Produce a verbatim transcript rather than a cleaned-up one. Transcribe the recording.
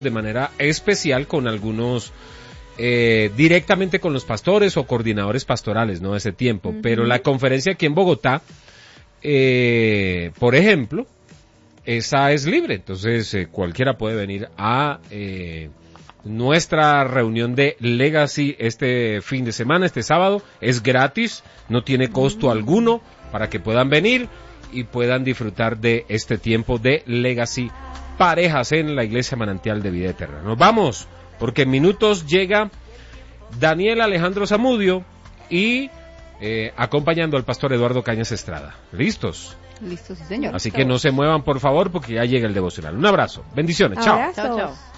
de manera especial con algunos, eh, directamente con los pastores o coordinadores pastorales, ¿no? De ese tiempo. Uh-huh. Pero la conferencia aquí en Bogotá, eh, por ejemplo, esa es libre. Entonces, eh, cualquiera puede venir a eh, nuestra reunión de Legacy este fin de semana, este sábado. Es gratis, no tiene costo uh-huh. alguno para que puedan venir y puedan disfrutar de este tiempo de Legacy Parejas en la Iglesia Manantial de Vida Eterna. Nos vamos, porque en minutos llega Daniel Alejandro Zamudio y eh, acompañando al pastor Eduardo Cañas Estrada. ¿Listos? Listos, sí, señor. Así que no se muevan, por favor, porque ya llega el devocional. Un abrazo, bendiciones, chao. Chao, chao.